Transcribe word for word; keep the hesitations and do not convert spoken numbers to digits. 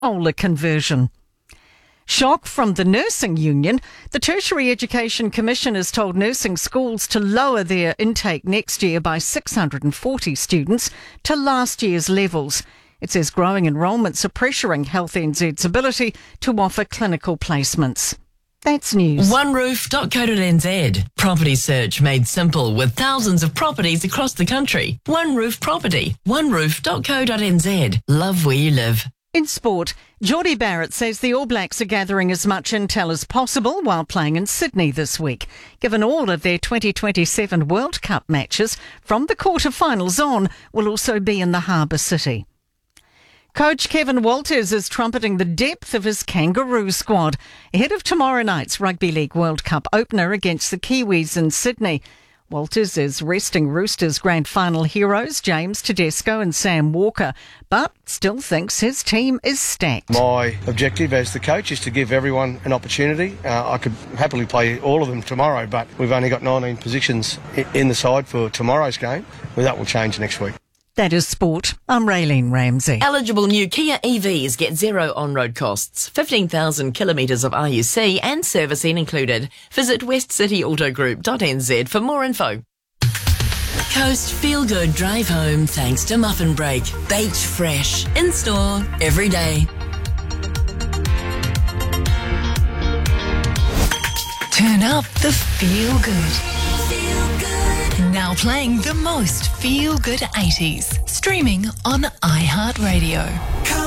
solar conversion. Shock from the Nursing Union. The Tertiary Education Commission has told nursing schools to lower their intake next year by six hundred forty students to last year's levels. It says growing enrolments are pressuring Health N Z's ability to offer clinical placements. That's news. one roof dot co dot n z. Property search made simple with thousands of properties across the country. One Roof Property. one roof dot co dot n z. Love where you live. In sport, Jordie Barrett says the All Blacks are gathering as much intel as possible while playing in Sydney this week, given all of their twenty twenty-seven World Cup matches from the quarterfinals on will also be in the harbour city. Coach Kevin Walters is trumpeting the depth of his Kangaroo squad ahead of tomorrow night's Rugby League World Cup opener against the Kiwis in Sydney. Walters is resting Roosters grand final heroes James Tedesco and Sam Walker, but still thinks his team is stacked. My objective as the coach is to give everyone an opportunity. Uh, I could happily play all of them tomorrow, but we've only got nineteen positions in the side for tomorrow's game. Well, that will change next week. That is sport. I'm Raylene Ramsey. Eligible new Kia E Vs get zero on-road costs, fifteen thousand kilometres of R U C and servicing included. Visit west city auto group dot n z for more info. Coast Feel Good Drive Home thanks to Muffin Break. Baked fresh. In store every day. Turn up the Feel Good. Now playing the most feel-good eighties. Streaming on iHeartRadio.